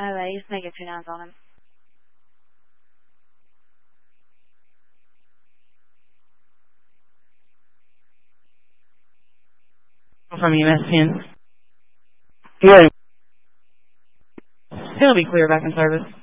Alright, just make it 2 nines on him. From EMS 10. Yeah. He'll be clear back in service.